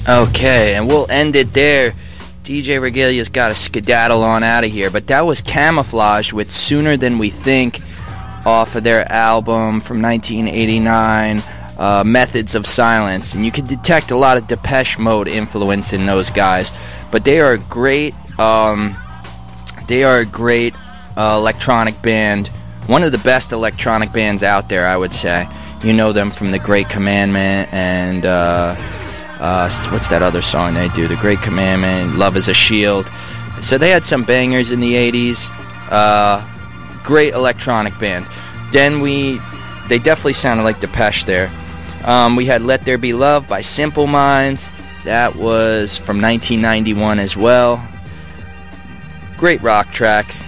Okay, and we'll end it there. DJ Regalia's got to skedaddle on out of here, but that was Camouflage with Sooner Than We Think off of their album from 1989, Methods of Silence. And you can detect a lot of Depeche Mode influence in those guys, but they are a great electronic band, one of the best electronic bands out there, I would say. You know them from The Great Commandment and what's that other song they do? The Great Commandment, Love Is a Shield. So they had some bangers in the 80s. Great electronic band. Then they definitely sounded like Depeche there. We had Let There Be Love by Simple Minds. That was from 1991 as well. Great rock track.